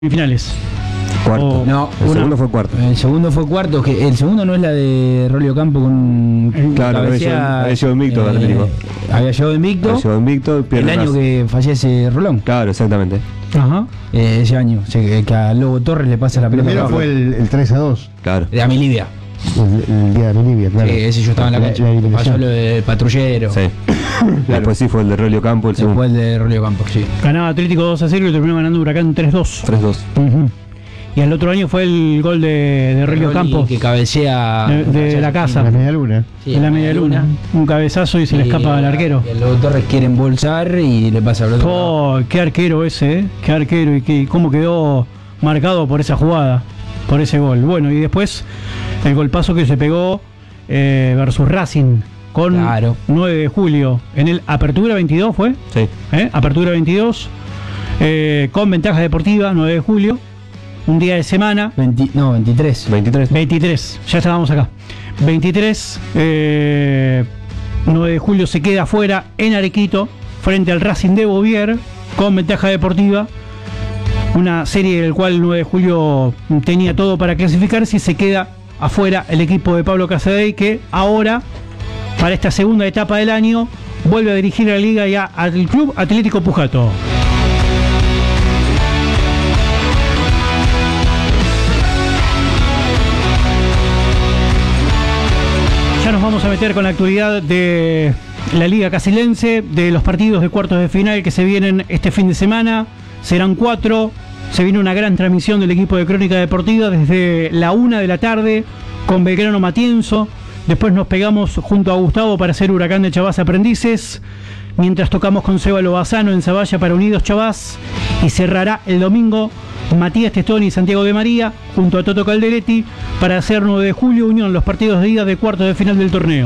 Semifinales. Cuarto. No, el segundo fue cuarto. El segundo fue cuarto, que el segundo no es la de Rolio Campo con claro, había llegado invicto Atlético. Había llegado invicto. El año que fallece Rolón. Claro, exactamente. Ajá. Ese año, que a Lobo Torres le pasa la pelota. Primero fue el 3-2. Claro. De Amilibia. El día de Amilibia, claro. Ese yo estaba en la cancha. Pasó lo del patrullero. Sí. Claro. Después sí fue el de Rolio Campo. Después el de Rolio Campo, sí. Ganaba Atlético 2-0 y terminó ganando Huracán 3-2. 3-2. Y al otro año fue el gol de Rolio Campo. Que cabecea de la casa. La media luna. Sí, de la media luna. Un cabezazo y se le escapa al arquero. El Lobo Torres quiere embolsar y le pasa el otro. Oh, qué arquero ese, qué arquero y cómo quedó marcado por esa jugada, por ese gol. Bueno, y después el golpazo que se pegó versus Racing con 9 de julio en el Apertura 22 fue. Sí. Apertura 22 con ventaja deportiva 9 de julio. Un día de semana. 23. 23, ya estábamos acá. 23, 9 de julio se queda afuera en Arequito, frente al Racing de Bovier, con ventaja deportiva. Una serie del cual el 9 de julio tenía todo para clasificarse y se queda afuera el equipo de Pablo Casadei, que ahora, para esta segunda etapa del año, vuelve a dirigir a la liga y al Club Atlético Pujato. Ya nos vamos a meter con la actualidad de la Liga Caselense, de los partidos de cuartos de final que se vienen este fin de semana. Serán 4. Se viene una gran transmisión del equipo de Crónica Deportiva desde la 1 de la tarde con Belgrano Matienzo. Después nos pegamos junto a Gustavo para hacer Huracán de Chabás Aprendices. Mientras tocamos con Seba Lobazano en Zavalla para Unidos Chabás. Y cerrará el domingo Matías Testoni y Santiago de María junto a Toto Calderetti para hacer 9 de julio Unión los partidos de ida de cuartos de final del torneo.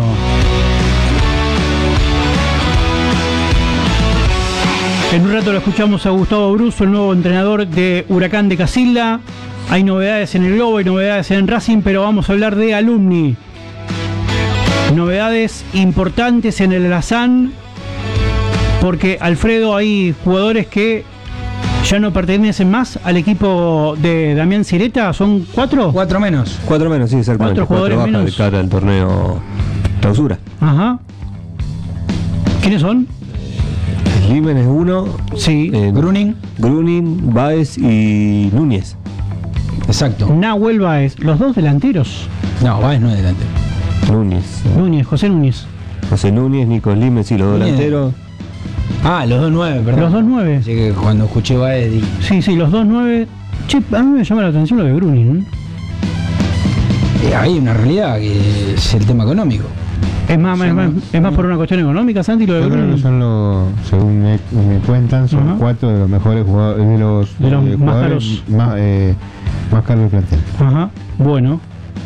En un rato lo escuchamos a Gustavo Bruso, el nuevo entrenador de Huracán de Casilda. Hay novedades en el Globo, hay novedades en Racing, pero vamos a hablar de Alumni. Novedades importantes en el Alazán, porque Alfredo, hay jugadores que ya no pertenecen más al equipo de Damián Cireta. ¿Son 4? 4 menos. 4 menos, sí, exactamente. 4 jugadores menos. De cara al torneo clausura. Ajá. ¿Quiénes son? Jiménez 1. Sí. Grunin, Báez y Núñez. Exacto. Nahuel Báez, los dos delanteros. No, Báez no es delantero. Núñez, José Núñez. José Núñez, Nico Límez, sí, los dos delanteros. Los 2-9, perdón. Los 2-9. Así que cuando escuché Báez Sí, los 2-9. Che, a mí me llama la atención lo de Grunin. Hay una realidad que es el tema económico. Es más por una cuestión económica, Santi, lo de Grunin. Según me cuentan, son 4 de los mejores jugadores, de los más caros. Más caros del plantel. Ajá, bueno.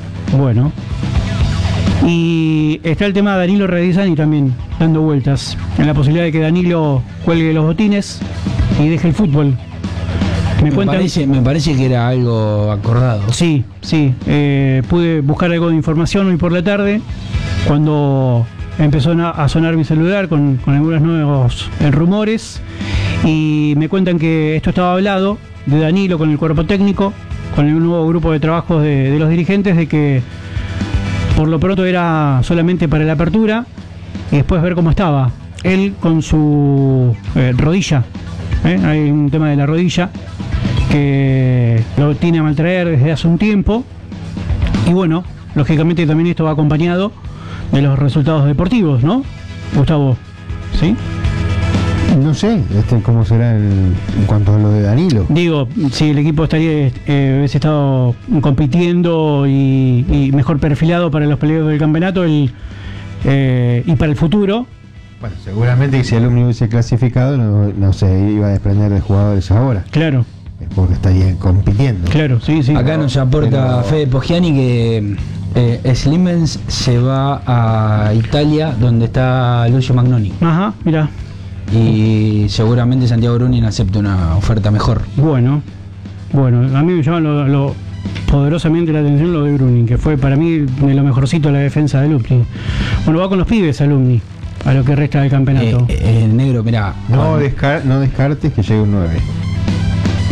Y está el tema de Danilo Redizani también dando vueltas, en la posibilidad de que Danilo cuelgue los botines y deje el fútbol. Me parece que era algo acordado. Sí. Pude buscar algo de información hoy por la tarde, cuando empezó a sonar mi celular con algunos nuevos rumores, y me cuentan que esto estaba hablado de Danilo con el cuerpo técnico, con el nuevo grupo de trabajos de los dirigentes, de que por lo pronto era solamente para la apertura y después ver cómo estaba él con su rodilla. Hay un tema de la rodilla que lo tiene a maltraer desde hace un tiempo, y bueno, lógicamente también esto va acompañado de los resultados deportivos, ¿no, Gustavo? ¿Sí? No sé cómo será en cuanto a lo de Danilo. Digo, si el equipo hubiese estado compitiendo y mejor perfilado para los peleos del campeonato y para el futuro. Bueno, seguramente que si Alumni hubiese clasificado no se iba a desprender de jugadores ahora. Claro. Porque estarían compitiendo. Claro, sí. Acá nos aporta Fede Poggiani que Slimens se va a Italia, donde está Lucio Magnoni. Ajá, mira. Y seguramente Santiago Grunin acepta una oferta mejor. Bueno, a mí me llama lo poderosamente la atención lo de Grunin, que fue para mí de lo mejorcito de la defensa de Alumni. Bueno, va con los pibes Alumni a lo que resta del campeonato. Negro, mirá. No descartes que llegue un 9.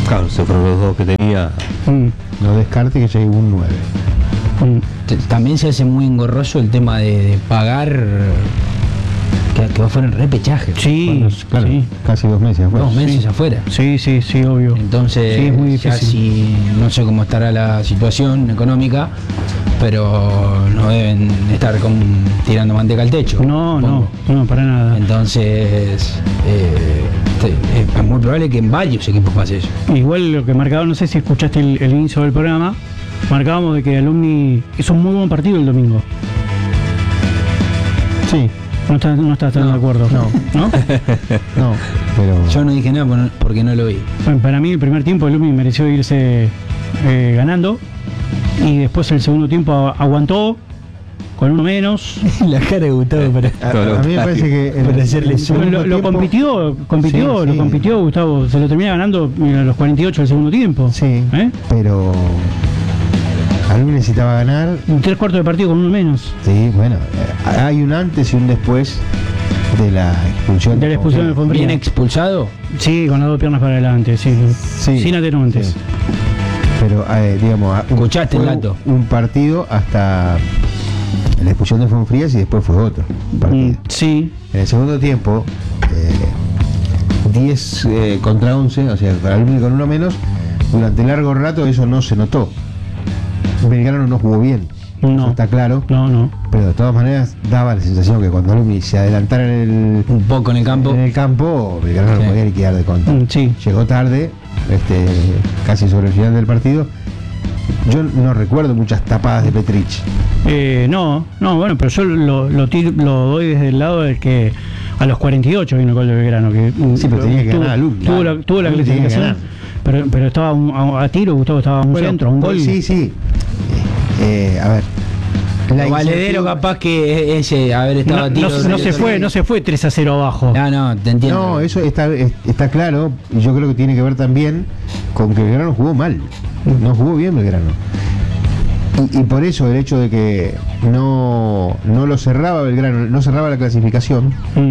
Claro, se fueron los dos que tenía. No descarte que llegue un 9. También se hace muy engorroso el tema de pagar que va fuera en repechaje. Sí, Claro, sí. casi 2 meses afuera. 2 meses Sí. afuera. Sí, sí, sí, obvio. Entonces, Sí, es muy ya difícil. si no sé cómo estará la situación económica, pero no deben estar tirando manteca al techo. No, supongo. no, para nada. Entonces, es muy probable que en varios equipos pase eso. Igual lo que marcaba, no sé si escuchaste el inicio del programa, marcábamos de que Alumni hizo un muy buen partido el domingo. Sí, No estás tan No, de acuerdo. no. ¿No? no, pero. Yo no dije nada porque no lo vi. Bueno, para mí el primer tiempo Alumni mereció irse ganando y después el segundo tiempo aguantó con uno menos. La cara de Gustavo, pero... A mí me parece que Para hacerle el zoom. segundo Lo tiempo- compitió, Sí, lo sí. compitió Gustavo, se lo termina ganando a los 48 del segundo tiempo. Sí, ¿Eh? pero. Alumni necesitaba ganar. Un 3/4 de partido con uno menos. Sí, bueno, hay un antes y un después de la expulsión. De la expulsión de Fonbría. ¿Bien expulsado? Sí, con las dos piernas para adelante, sí. Sí, Sin atenuantes. sí. Pero, digamos, Escuchaste el fue dato. un partido hasta la expulsión de Fonfrías y después fue otro partido. Sí, En el segundo tiempo, 10 contra 11, o sea, para Alumni con uno menos, durante largo rato eso no se notó. Belgrano no jugó bien, No. eso está claro, no. pero de todas maneras daba la sensación que cuando Alumni se adelantara en Un poco en el campo. Belgrano Sí. lo podía liquidar de contra. Sí. Llegó tarde, casi sobre el final del partido. Yo no recuerdo muchas tapadas de Petrich. No, bueno, pero yo lo doy desde el lado del que a los 48 vino el gol de Belgrano. Que, Sí, pero tenía que ganar Alumni. Tuvo la Alumni tenía que clasificación, pero estaba a tiro, Gustavo estaba a un Bueno, centro, un gol. Sí, sí. A ver. Lo valedero capaz que ese haber estado a tiro. No se fue 3-0 abajo. No, te entiendo. No, eso está claro, y yo creo que tiene que ver también con que Belgrano jugó mal. No jugó bien Belgrano. Y por eso el hecho de que no lo cerraba Belgrano, no cerraba la clasificación,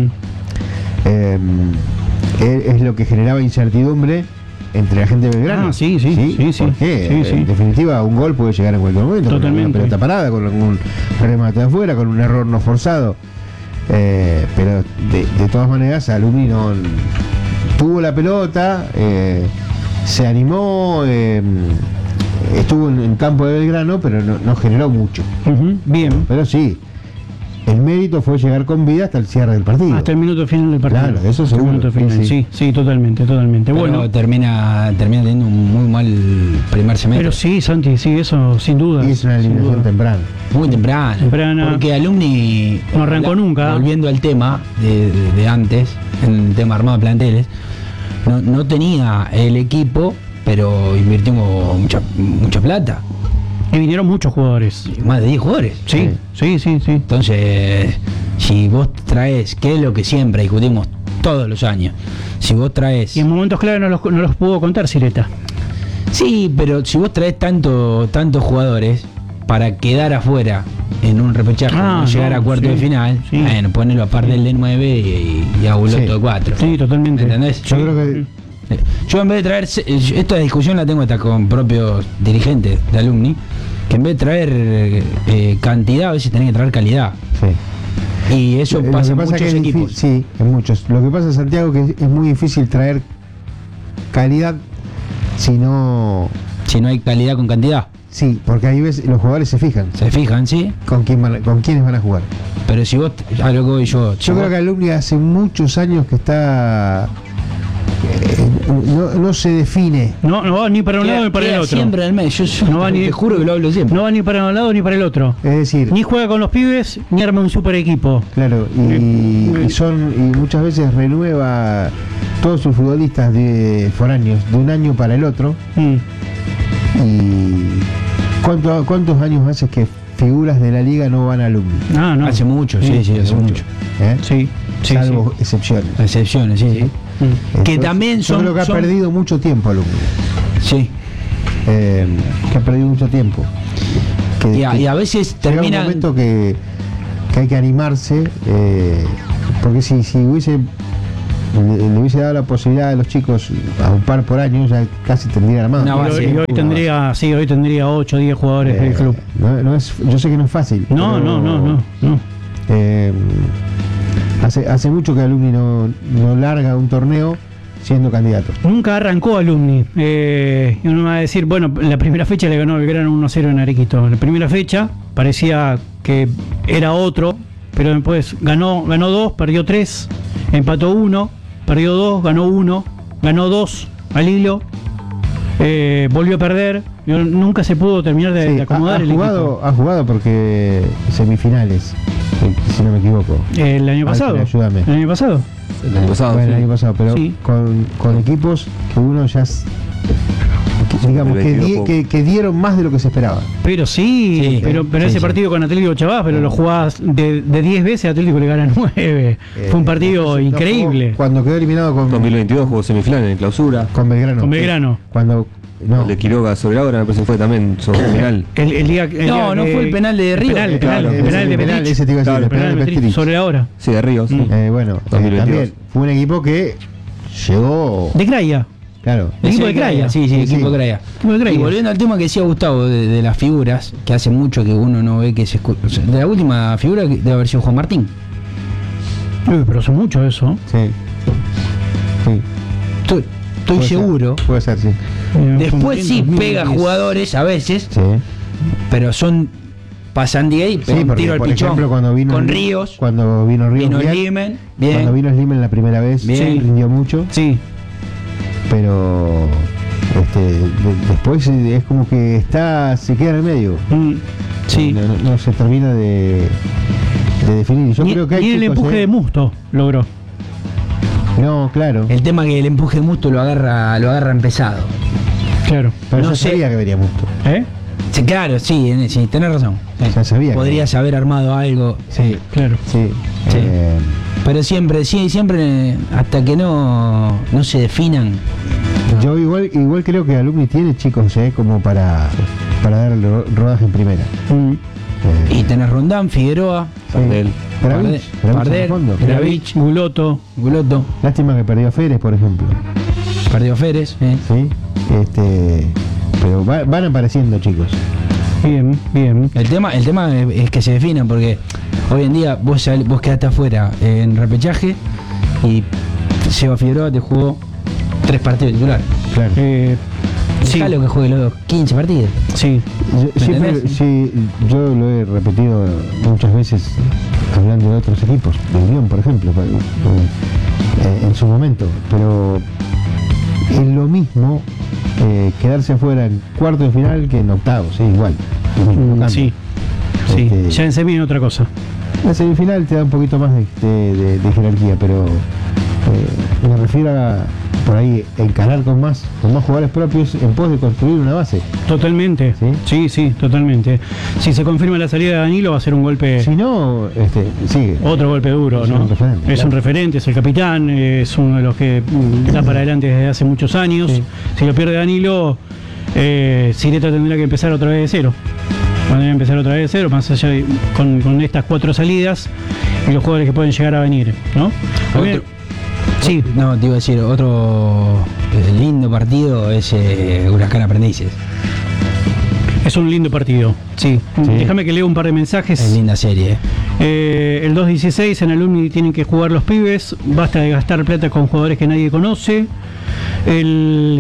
es lo que generaba incertidumbre entre la gente de Belgrano. Sí. Porque Sí. en definitiva un gol puede llegar en cualquier momento. Totalmente. Con una pelota parada, con algún remate de afuera, con un error no forzado. Pero de todas maneras Alumni no tuvo la pelota, se animó, estuvo en campo de Belgrano, pero no generó mucho. Bien. Pero sí, el mérito fue llegar con vida hasta el cierre del partido. Hasta el minuto final del partido. Claro, eso Hasta el seguro, minuto final. sí. Sí, totalmente. Pero Bueno, termina teniendo un muy mal primer semestre. pero sí, Santi, sí, eso sin duda. Y es una sin eliminación duda. temprana. Muy temprana. Temprana. Porque Alumni No arrancó nunca. Volviendo al tema de antes, en el tema armado de planteles, no tenía el equipo, pero invirtió mucha plata. Y vinieron muchos jugadores. Más de 10 jugadores. Sí. Entonces, si vos traes, que es lo que siempre discutimos todos los años, si vos traes... Y en momentos clave no los pudo contar Sireta. Sí, pero si vos traes tantos jugadores para quedar afuera en un repechaje, no llegar a cuarto de final, sí. bueno, ponelo a par del de 9 y a Buloto Sí. de 4. Sí, totalmente. ¿Entendés? Yo creo que Yo en vez de traer, esta discusión la tengo hasta con propios dirigentes de Alumni, que en vez de traer cantidad, a veces tenés que traer calidad. sí. Y eso Lo pasa que en muchos que es equipos. Sí, en muchos. Lo que pasa, Santiago, que es muy difícil traer calidad si no. Si no hay calidad con cantidad, Sí, porque ahí ves, los jugadores se fijan se fijan, ¿sí? con quiénes van a jugar. Pero si vos, a lo que voy yo, Yo creo que Alumni hace muchos años que está. No se define. No va ni para un lado ni para el queda otro. siempre en el medio. Yo No va ni- te juro que lo hablo siempre. No va ni para un lado ni para el otro. Es decir, Ni juega con los pibes, ni arma un super equipo. claro, y muchas veces renueva todos sus futbolistas de foráneos de un año para el otro. Y ¿cuántos años hace que figuras de la liga no van a Alumni? No. Hace mucho, sí, hace mucho. ¿Eh? Sí. Salvo excepciones. Excepciones, sí. Que Entonces, también yo son. creo que ha perdido mucho tiempo Alumni. Sí. Que ha perdido mucho tiempo. Y a veces llega un terminan. momento que hay que animarse, porque si hubiese le hubiese dado la posibilidad a los chicos a un par por año, ya casi tendría armado. Una base. Y hoy tendría, sí, hoy tendría 8 o 10 jugadores del club. Yo sé que no es fácil. No, pero, no. Hace mucho que Alumni no larga un torneo siendo candidato. Nunca arrancó Alumni. Y uno me va a decir, bueno, la primera fecha le ganó Belgrano 1-0 en Arequito. La primera fecha parecía que era otro, pero después ganó 2, perdió 3, empató 1, perdió 2, ganó 1, ganó 2 al hilo, volvió a perder. Nunca se pudo terminar de acomodar el equipo. Ha jugado porque semifinales, si no me equivoco. El año pasado. Ayúdame. El año pasado. El año pasado. Bueno, el sí. año pasado, pero Sí. con equipos que uno ya digamos que dieron más de lo que se esperaba. Pero sí, pero ese partido con Atlético Chavás, pero lo jugabas de 10 veces, Atlético le gana 9. Fue un partido Entonces, increíble. Cuando quedó eliminado con 2022 jugó semifinal en clausura. con Belgrano. Con Belgrano. Cuando El de Quiroga sobre ahora me parece que fue también sobre final. El día No, no fue el penal de Río. El Claro, penal de Petrich. ese te iba a decir, Claro, el penal de Petrich. sobre la hora. Sí, de Ríos. Bueno, 2022. también fue un equipo que llegó, De Craya. claro. El equipo de Craya. Sí, Sí, equipo sí. de Craya. Equipo de Craya. Y volviendo al tema que decía Gustavo de las figuras, que hace mucho que uno no ve que se escucha. O sea, de la última figura que debe haber sido Juan Martín. Uy, pero son mucho eso. Sí. Sí. Estoy Puede ser, seguro. Puede ser, sí. Después sí 2010. pega jugadores a veces, Sí. pero pasan de ahí, pega un porque, tiro al por pichón. ejemplo, cuando vino Con Ríos, cuando vino Ríos, vino bien. Limen, Cuando bien. vino Slimen la primera vez, Bien. rindió mucho, Sí. pero después es como que se queda en el medio. Sí. No se termina de definir. Yo Ni, creo que hay ni el chicos, empuje de Musto logró. No, claro. El tema que el empuje mutuo lo agarra empezado. Claro. Pero no yo sé. sabía que venía mucho. ¿Eh? Sí, claro, sí, tenés razón. Ya sabía. Podrías haber armado algo. Sí, Claro. sí. Sí. Pero siempre hasta que no se definan. Yo igual creo que Alumni tiene chicos, como para darle rodaje en primera. Y tenés Rondán, Figueroa, Pardel. Gravich Pardel, en el fondo. Gravich, Guloto. Guloto, Lástima que perdió a Férez, por ejemplo. perdió Férez. ¿Sí? Pero van apareciendo chicos. Bien, bien. El tema es que se definan, porque hoy en día vos quedaste afuera en repechaje y Seba Figueroa te jugó 3 partidos titular. Claro. Sí. Dejalo que juegue los dos, 15 partidos. Sí. Yo lo he repetido muchas veces hablando de otros equipos, de Unión, por ejemplo, en su momento, pero es lo mismo quedarse afuera en cuarto de final que en octavos, igual. No cambia. Sí. Sí. Ya en semi otra cosa. La semifinal te da un poquito más de jerarquía, pero me refiero a por ahí encarar con más jugadores propios en pos de construir una base. Totalmente. ¿Sí? Sí, totalmente. Si se confirma la salida de Danilo va a ser un golpe. Si no, sigue. Otro golpe duro, Es ¿no? un referente, Es claro. un referente, es el capitán, es uno de los que da para adelante desde hace muchos años. Sí. Si lo pierde Danilo, Sireta tendrá que empezar otra vez de cero. Tendrá que empezar otra vez de cero, más allá con estas 4 salidas y los jugadores que pueden llegar a venir, ¿no? También- Sí, No, te iba a decir, otro lindo partido es Huracán Aprendices. es un lindo partido. Sí. Déjame que lea un par de mensajes. Es linda serie. El 2-16 en Alumni tienen que jugar los pibes, basta de gastar plata con jugadores que nadie conoce. El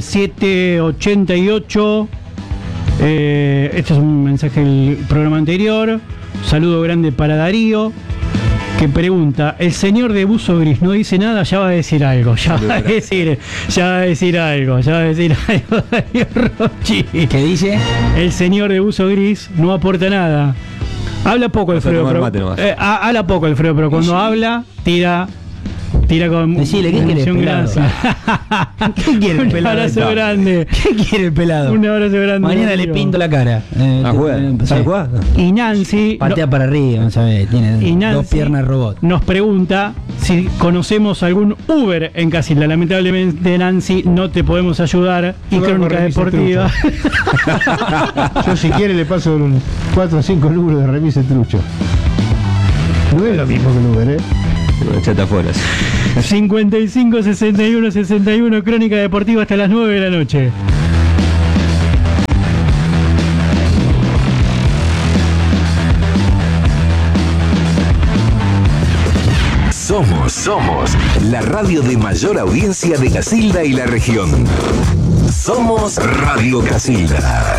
7-88, este es un mensaje del programa anterior. Saludo grande para Darío, que pregunta: el señor de buzo gris no dice nada, ya va a decir algo, ya va a decir algo Darío Rocchi. ¿Qué dice? El señor de buzo gris no aporta nada. Habla poco Alfredo, tomar pero, mate nomás. habla poco Alfredo, pero cuando habla, tira con Decile, ¿qué querés, emoción pelado? gracia. ¿Qué quiere el Un pelado? abrazo grande. ¿Qué quiere el pelado? Un abrazo grande. Mañana le Darío. pinto la cara. Juega. ¿Sabes jugar? Y Nancy Patea para arriba, ¿sabes? Tiene y Nancy 2 piernas de robot. nos pregunta si conocemos algún Uber en Casilda. Lamentablemente, Nancy, no te podemos ayudar. Y Yo Crónica con remis Deportiva. Yo si quiere le paso un 4 o 5 números de remise trucho. No es lo mismo que el Uber, Echate afuera. 55 61 61, Crónica Deportiva hasta las 9 de la noche. Somos la radio de mayor audiencia de Casilda y la región. Somos Radio Casilda.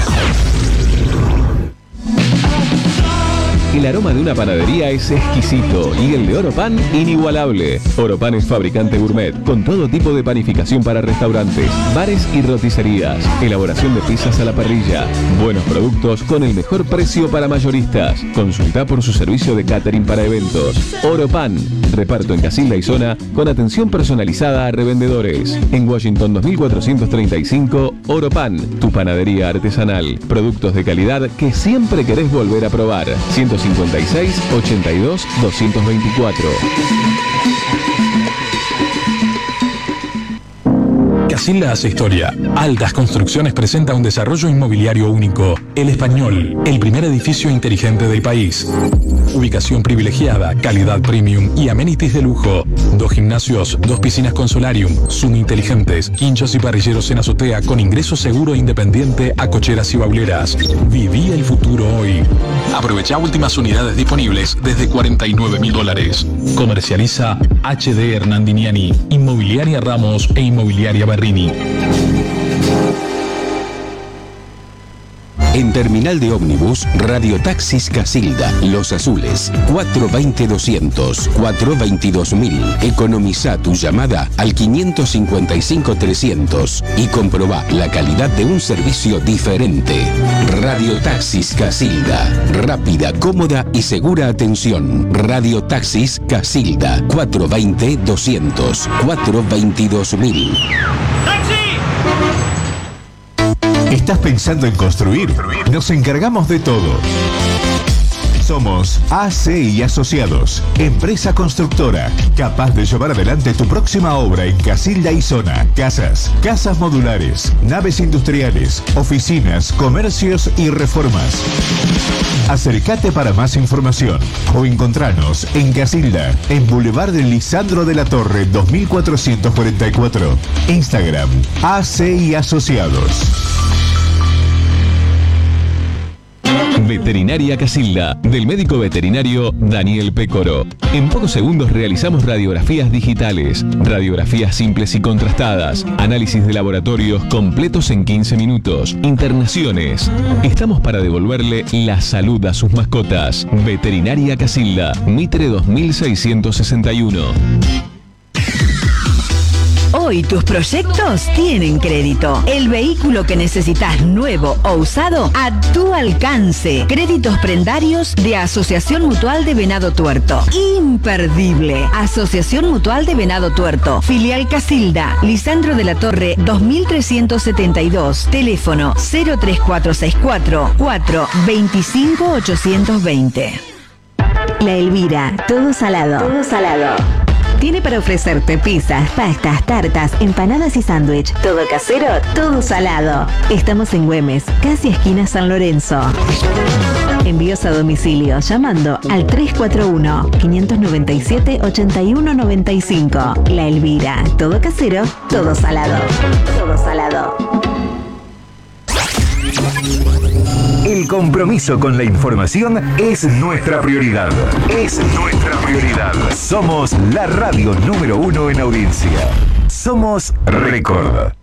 El aroma de una panadería es exquisito y el de Oropan inigualable. Oropan es fabricante gourmet con todo tipo de panificación para restaurantes, bares y roticerías. Elaboración de pizzas a la parrilla. Buenos productos con el mejor precio para mayoristas. Consulta por su servicio de catering para eventos. Oropan. Reparto en Casilda y zona con atención personalizada a revendedores. En Washington 2435, Oropan. Tu panadería artesanal. Productos de calidad que siempre querés volver a probar. 156 82 224. Casilda hace historia. Altas Construcciones presenta un desarrollo inmobiliario único. El Español, el primer edificio inteligente del país. Ubicación privilegiada, calidad premium y amenities de lujo. 2 gimnasios, 2 piscinas con solarium, Zoom inteligentes, quinchos y parrilleros en azotea con ingreso seguro e independiente a cocheras y bauleras. Viví el futuro hoy. Aprovecha últimas unidades disponibles desde $49.000. Comercializa HD Hernandiniani, Inmobiliaria Ramos e Inmobiliaria Berrini. En Terminal de Ómnibus, Radiotaxis Casilda, Los Azules, 420-200, 422.000. Economiza tu llamada al 555-300 y comprobá la calidad de un servicio diferente. Radiotaxis Casilda, rápida, cómoda y segura atención. Radiotaxis Casilda, 420-200, 422.000. ¿Estás pensando en construir? Nos encargamos de todo. Somos AC y Asociados, empresa constructora, capaz de llevar adelante tu próxima obra en Casilda y zona. Casas, casas modulares, naves industriales, oficinas, comercios y reformas. Acércate para más información o encontranos en Casilda, en Boulevard de Lisandro de la Torre 2444. Instagram, AC y Asociados. Veterinaria Casilda, del médico veterinario Daniel Pécoro. En pocos segundos realizamos radiografías digitales, radiografías simples y contrastadas, análisis de laboratorios completos en 15 minutos, internaciones. Estamos para devolverle la salud a sus mascotas. Veterinaria Casilda, Mitre 2661. Hoy tus proyectos tienen crédito. El vehículo que necesitas nuevo o usado a tu alcance. Créditos prendarios de Asociación Mutual de Venado Tuerto. Imperdible. Asociación Mutual de Venado Tuerto. Filial Casilda. Lisandro de la Torre 2372. Teléfono 03464 425 820. La Elvira. Todo salado. Todo salado. Tiene para ofrecerte pizzas, pastas, tartas, empanadas y sándwich. Todo casero, todo salado. Estamos en Güemes, casi esquina San Lorenzo. Envíos a domicilio llamando al 341-597-8195. La Elvira. Todo casero, todo salado. Todo salado. El compromiso con la información es nuestra prioridad. Es nuestra prioridad. Somos la radio número 1 en audiencia. Somos Record.